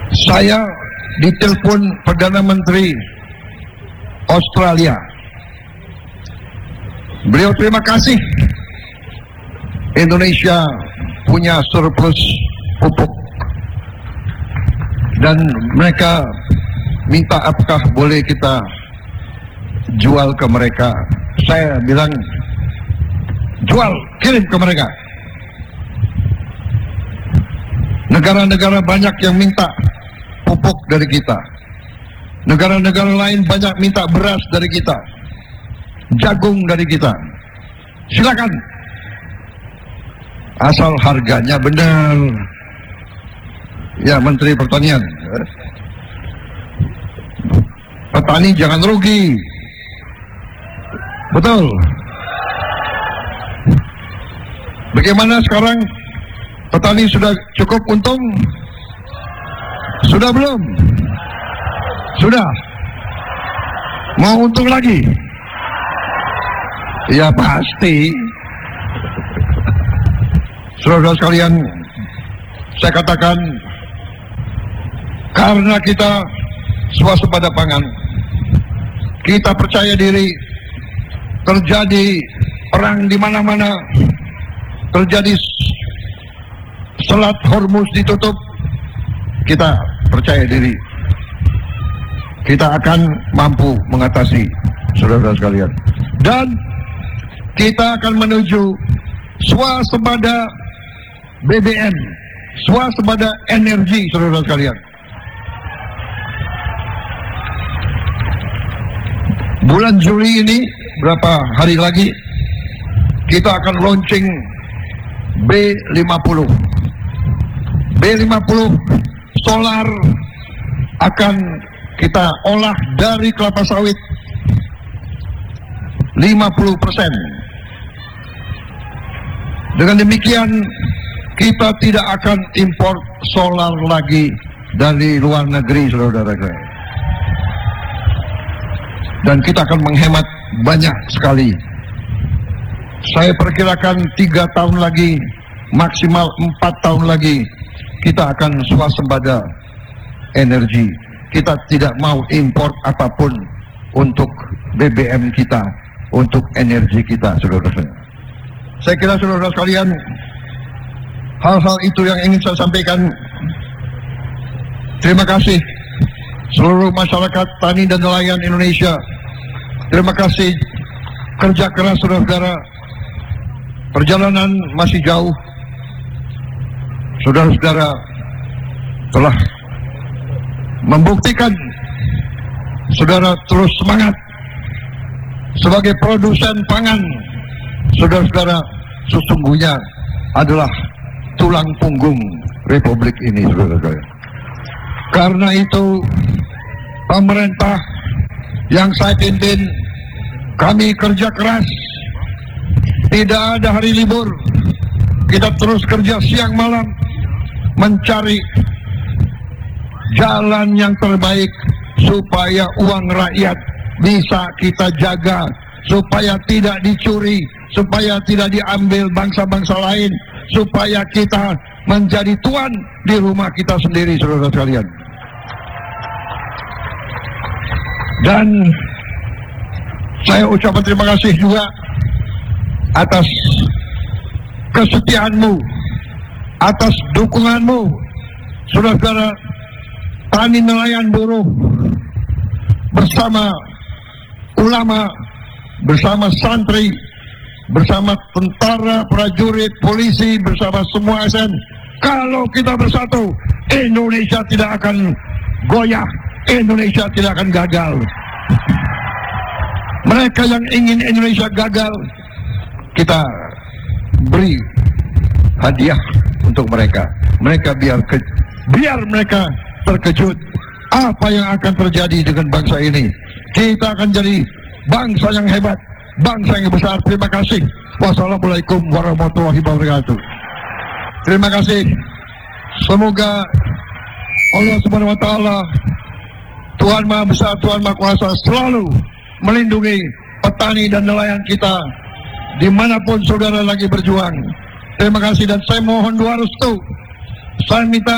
Saya ditelepon Perdana Menteri Australia. Beliau terima kasih Indonesia punya surplus pupuk, dan mereka minta apakah boleh kita jual ke mereka. Saya bilang jual, kirim ke mereka. Negara-negara banyak yang minta pupuk dari kita. Negara-negara lain banyak minta beras dari kita, jagung dari kita. Silakan, asal harganya benar. Ya, Menteri Pertanian, petani jangan rugi. Betul. Bagaimana sekarang? Petani sudah cukup untung? Sudah belum? Sudah. Mau untung lagi? Ya pasti. Saudara sekalian, saya katakan, karena kita swasembada pangan, kita percaya diri, terjadi perang di mana-mana, terjadi Selat Hormuz ditutup, kita percaya diri kita akan mampu mengatasi, saudara sekalian. Dan kita akan menuju swasembada BBM, swasembada energi, saudara sekalian. Bulan Juli ini, berapa hari lagi, kita akan launching B50. B50 solar akan kita olah dari kelapa sawit 50%. Dengan demikian kita tidak akan impor solar lagi dari luar negeri, saudara-saudara. Dan kita akan menghemat banyak sekali. Saya perkirakan 3 tahun lagi, maksimal 4 tahun lagi, kita akan swasembada energi. Kita tidak mau impor apapun untuk BBM kita, untuk energi kita, saudara-saudara. Saya kira saudara sekalian, hal-hal itu yang ingin saya sampaikan. Terima kasih seluruh masyarakat tani dan nelayan Indonesia. Terima kasih kerja keras saudara-saudara. Perjalanan masih jauh. Saudara-saudara telah membuktikan saudara terus semangat sebagai produsen pangan. Saudara-saudara sesungguhnya adalah tulang punggung Republik ini, saudara-saudara. Karena itu pemerintah yang saya pimpin, kami kerja keras, tidak ada hari libur. Kita terus kerja siang malam mencari jalan yang terbaik supaya uang rakyat bisa kita jaga, supaya tidak dicuri, supaya tidak diambil bangsa-bangsa lain, supaya kita menjadi tuan di rumah kita sendiri, saudara sekalian. Dan saya ucapkan terima kasih juga atas kesetiaanmu, atas dukunganmu, saudara-saudara tani nelayan buruh, bersama ulama, bersama santri, bersama tentara, prajurit, polisi, bersama semua ASN. Kalau kita bersatu, Indonesia tidak akan goyah, Indonesia tidak akan gagal. Mereka yang ingin Indonesia gagal, kita beri hadiah untuk mereka. Mereka biar mereka terkejut apa yang akan terjadi dengan bangsa ini. Kita akan jadi bangsa yang hebat, bangsa yang besar. Terima kasih. Wassalamualaikum warahmatullahi wabarakatuh. Terima kasih. Semoga Allah Subhanahu wa Ta'ala, Tuhan Maha Besar, Tuhan Maha Kuasa, selalu melindungi petani dan nelayan kita dimanapun saudara lagi berjuang. Terima kasih, dan saya mohon doa restu. Saya minta